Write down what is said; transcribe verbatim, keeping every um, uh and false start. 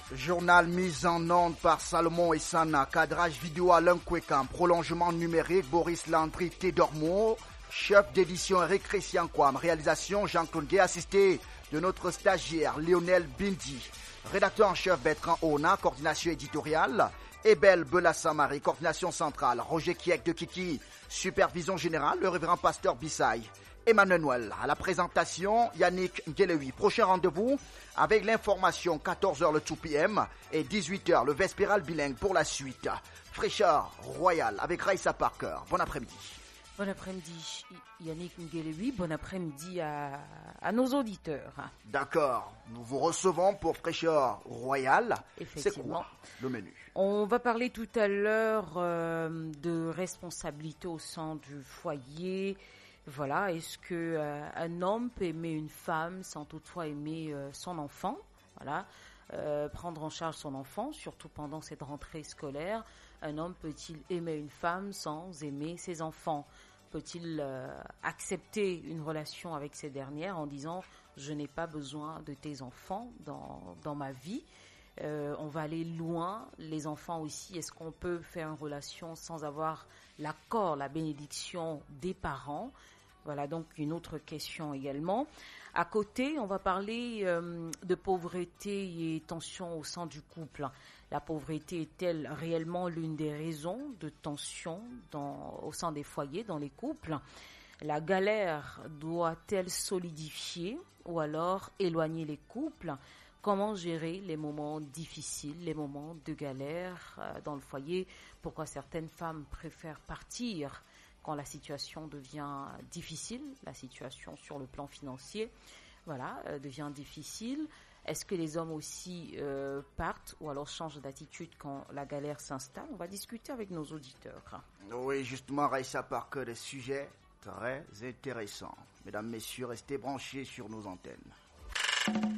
Journal mis en onde par Salomon et Sana, cadrage vidéo Alain Kwekam, prolongement numérique Boris Landry Tédormo, chef d'édition Eric Christian Kwam, réalisation Jean-Claude Gay, assisté de notre stagiaire Lionel Bindi, rédacteur en chef Bertrand Ona, coordination éditoriale, Ebel Belassamari, coordination centrale, Roger Kiek de Kiki, supervision générale, le révérend pasteur Bissaï, Emmanuel Noël, à la présentation, Yannick Ngelewi. Prochain rendez-vous avec l'information, quatorze heures le deux P M et dix-huit heures le Vespéral bilingue pour la suite. Fraîcheur royale avec Raissa Parker. Bon après-midi. Bon après-midi Yannick Ngelewi, bon après-midi à, à nos auditeurs. D'accord, nous vous recevons pour Fraîcheur royale. C'est quoi le menu? On va parler tout à l'heure euh, de responsabilité au sein du foyer. Voilà, est-ce que euh, un homme peut aimer une femme sans toutefois aimer euh, son enfant? Voilà, euh, prendre en charge son enfant, surtout pendant cette rentrée scolaire. Un homme peut-il aimer une femme sans aimer ses enfants? Peut-il euh, accepter une relation avec ces dernières en disant « je n'ai pas besoin de tes enfants dans, dans ma vie ». Euh, on va aller loin, les enfants aussi, est-ce qu'on peut faire une relation sans avoir l'accord, la bénédiction des parents? Voilà donc une autre question également. À côté, on va parler euh, de pauvreté et tension au sein du couple. La pauvreté est-elle réellement l'une des raisons de tension dans, au sein des foyers, dans les couples? La galère doit-elle solidifier ou alors éloigner les couples? Comment gérer les moments difficiles, les moments de galère euh, dans le foyer? Pourquoi certaines femmes préfèrent partir quand la situation devient difficile, la situation sur le plan financier, voilà, euh, devient difficile? Est-ce que les hommes aussi euh, partent ou alors changent d'attitude quand la galère s'installe? On va discuter avec nos auditeurs. Oui, justement, Raissa Parker, des sujets très intéressants. Mesdames, messieurs, restez branchés sur nos antennes.